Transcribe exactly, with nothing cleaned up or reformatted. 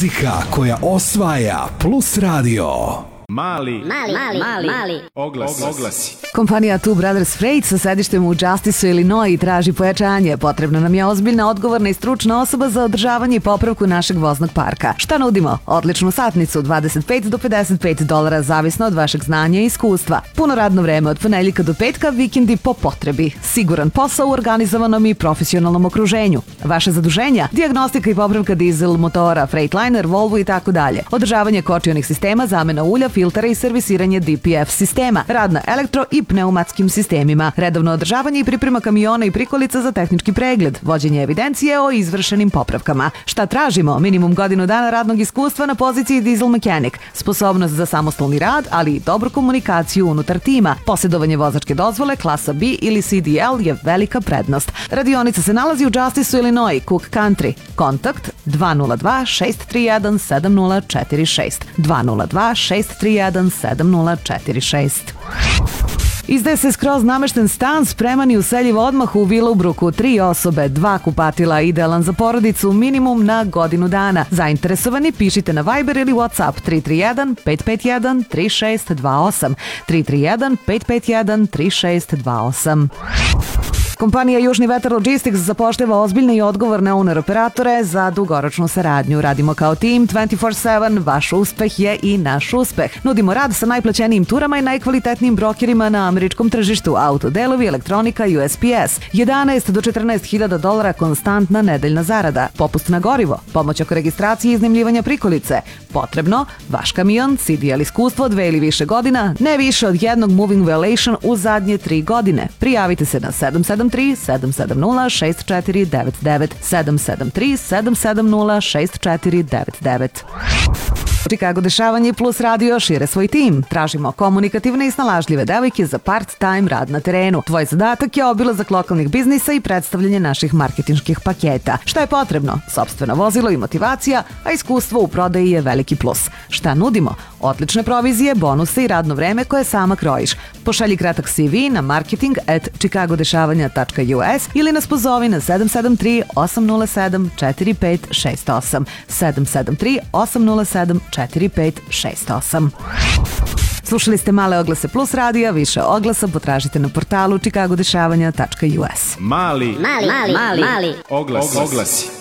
Muzika koja osvaja Plus Radio. Mali, mali, mali, mali, mali. Oglasi. Oglasi. Kompanija Two Brothers Freight sa sedištem u Justiceu, Illinois traži pojačanje. Potrebna nam je ozbiljna, odgovorna i stručna osoba za održavanje i popravku našeg voznog parka. Šta nudimo? Odličnu satnicu, dvadeset pet do pedeset pet dolara, zavisno od vašeg znanja i iskustva. Puno radno vreme od ponedeljka do petka, vikendi po potrebi. Siguran posao u organizovanom i profesionalnom okruženju. Vaše zaduženja, dijagnostika i popravka dizel motora, Freightliner, Volvo i tako dalje. Održavanje kočionih sistema, zamena ulja, filtera i servisiranje D P F sistema, rad na elektro i pneumatskim sistemima, redovno održavanje i priprema kamiona i prikolica za tehnički pregled, vođenje evidencije o izvršenim popravkama. Šta tražimo? Minimum godinu dana radnog iskustva na poziciji diesel mechanic, sposobnost za samostalni rad, ali i dobru komunikaciju unutar tima. Posjedovanje vozačke dozvole klasa B ili C D L je velika prednost. Radionica se nalazi u Justiceu, Illinois, Cook Country. Kontakt dva nula dva šest tri jedan sedam nula četiri šest dva nula dva šest tri jedan sedam nula četiri šest. Izdaje se skroz namešten stan, spreman i useljiv odmah u Willowbrooku. Tri osobe, dva kupatila, idealan za porodicu, minimum na godinu dana. Zainteresovani pišite na Viber ili WhatsApp tri tri jedan pet pet jedan tri šest dva osam tri tri jedan pet pet jedan tri šest dva osam. Kompanija Južni vetar Logistics zapošljava ozbiljne i odgovorne owner operatore za dugoročnu saradnju. Radimo kao tim dvanaest četiri sedam, vaš uspeh je i naš uspeh. Nudimo rad sa najplaćenijim turama i najkvalitetnijim brokerima na američkom tržištu, autodelovi, elektronika i U S P S. jedanaest do četrnaest hiljada dolara konstantna nedeljna zarada. Popust na gorivo, pomoć oko registracije i iznajmljivanja prikolice. Potrebno, vaš kamion, C D L iskustvo dve ili više godina, ne više od jednog moving violation u zadnje tri godine. Prijavite se na sedam sedam tri sedam sedam nula šest četiri devet devet sedam sedam tri sedam sedam nula šest četiri devet devet. Chicago dešavanje Plus Radio šire svoj tim. Tražimo komunikativne i snalažljive devojke za part-time rad na terenu. Tvoj zadatak je obilazak lokalnih biznisa i predstavljanje naših marketinških paketa. Šta je potrebno? Sopstveno vozilo i motivacija, a iskustvo u prodaji je veliki plus. Šta nudimo? Odlične provizije, bonuse i radno vreme koje sama krojiš. Pošalji kratak C V na marketing at chicagodešavanja tačka U S ili nas pozovi na sedam sedam tri osam nula sedam četiri pet šest osam sedam sedam tri osam nula sedam četiri pet šest osam. Slušali ste male oglase Plus radija, više oglasa potražite na portalu chicagodešavanja tačka U S. Mali, mali, mali, mali, mali. Oglasi. Oglasi.